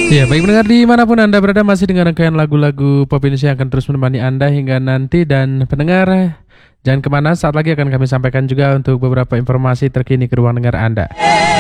Ya, baik pendengar dimanapun Anda berada, masih dengan rangkaian lagu-lagu pop Indonesia yang akan terus menemani Anda hingga nanti. Dan pendengar, jangan kemana, saat lagi akan kami sampaikan juga untuk beberapa informasi terkini ke ruang dengar Anda.